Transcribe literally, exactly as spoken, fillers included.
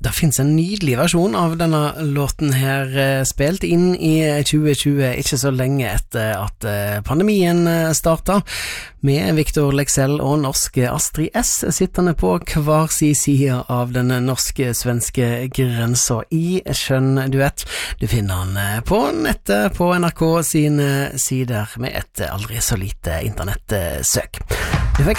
Det finnes en nydelig versjon av denne låten her, spilt inn i tjue tjue, ikke så lenge etter at pandemien startet, med Victor Leksell og norske Astrid S sittende på hver sin side av den norske-svenske grensa i skjønn duett. Du finner den på nettet på N R K sine sider med et aldri så lite internettsøk.